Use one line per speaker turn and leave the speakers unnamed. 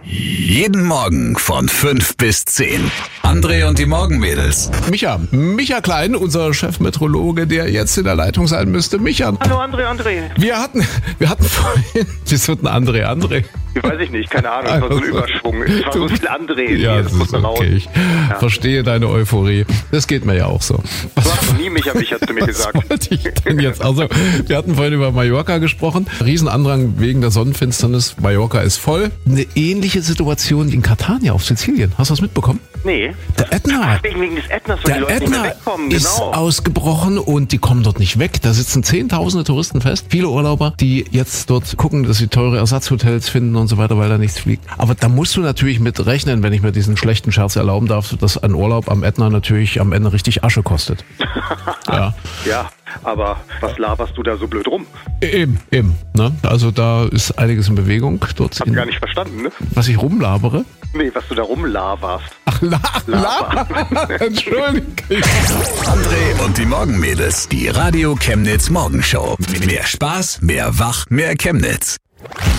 Jeden Morgen von 5 bis 10. André und die Morgenmädels.
Micha Klein, unser Chefmeteorologe, der jetzt in der Leitung sein müsste. Micha.
Hallo André.
Wir hatten vorhin, wieso ein André?
Weiß ich nicht, keine Ahnung, es war so ein Überschwung. Es war so viel André.
Ja, das ist okay. Ich verstehe deine Euphorie. Das geht mir ja auch so.
Du hast noch nie Micha zu mir gesagt.
Was wollte ich denn jetzt? Also, wir hatten vorhin über Mallorca gesprochen. Riesenandrang wegen der Sonnenfinsternis. Mallorca ist voll. Eine ähnliche Situation in Catania auf Sizilien. Hast du das mitbekommen?
Nee.
Der Ätna.
Wegen des Ätnas, weil die Leute nicht mehr wegkommen.
Ist ausgebrochen und die kommen dort nicht weg. Da sitzen Zehntausende Touristen fest. Viele Urlauber, die jetzt dort gucken, dass sie teure Ersatzhotels finden und so weiter, weil da nichts fliegt. Aber da musst du natürlich mit rechnen, wenn ich mir diesen schlechten Scherz erlauben darf, dass ein Urlaub am Ätna natürlich am Ende richtig Asche kostet.
Ja, aber was laberst du da so blöd rum?
Eben. Ne? Also da ist einiges in Bewegung. Dort
Hab gar nicht verstanden, ne?
Was ich rumlabere?
Nee, was du da rumlaberst.
Ach, Laber. Entschuldigung.
André und die Morgenmädels. Die Radio Chemnitz Morgenshow. Mehr Spaß, mehr Wach, mehr Chemnitz.